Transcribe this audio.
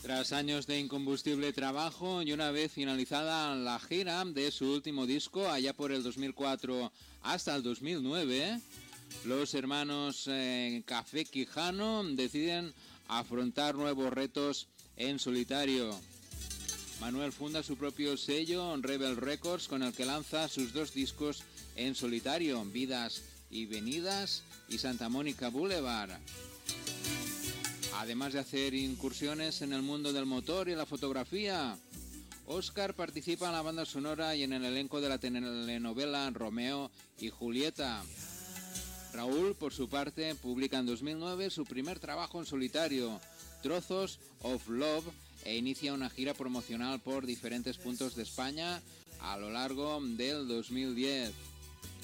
Tras años de incombustible trabajo y una vez finalizada la gira de su último disco, allá por el 2004 hasta el 2009, los hermanos Café Quijano deciden afrontar nuevos retos en solitario. Manuel funda su propio sello, Rebel Records, con el que lanza sus dos discos en solitario, Vidas y Venidas y Santa Mónica Boulevard. Además de hacer incursiones en el mundo del motor y la fotografía, Óscar participa en la banda sonora y en el elenco de la telenovela Romeo y Julieta. Raúl, por su parte, publica en 2009 su primer trabajo en solitario, Trozos of Love, e inicia una gira promocional por diferentes puntos de España a lo largo del 2010.